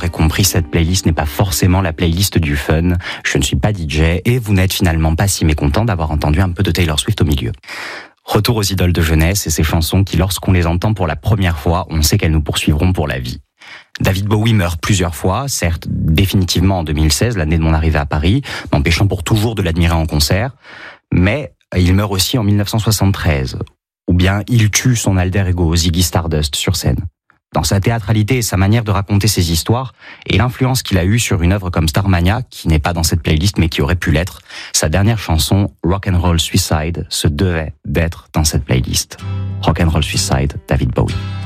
l'aurez compris, cette playlist n'est pas forcément la playlist du fun. Je ne suis pas DJ et vous n'êtes finalement pas si mécontent d'avoir entendu un peu de Taylor Swift au milieu. Retour aux idoles de jeunesse et ces chansons qui, lorsqu'on les entend pour la première fois, on sait qu'elles nous poursuivront pour la vie. David Bowie meurt plusieurs fois, certes définitivement en 2016, l'année de mon arrivée à Paris, m'empêchant pour toujours de l'admirer en concert, mais il meurt aussi en 1973, ou bien il tue son alter ego Ziggy Stardust sur scène. Dans sa théâtralité et sa manière de raconter ses histoires, et l'influence qu'il a eue sur une œuvre comme Starmania, qui n'est pas dans cette playlist mais qui aurait pu l'être, sa dernière chanson, Rock'n'Roll Suicide, se devait d'être dans cette playlist. Rock'n'Roll Suicide, David Bowie.